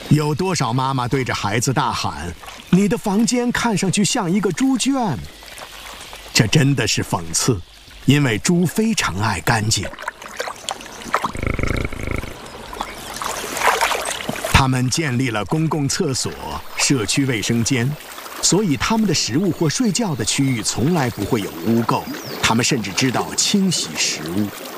有多少妈妈对着孩子大喊：“你的房间看上去像一个猪圈。”这真的是讽刺，因为猪非常爱干净。他们建立了公共厕所、社区卫生间，所以他们的食物或睡觉的区域从来不会有污垢。他们甚至知道清洗食物。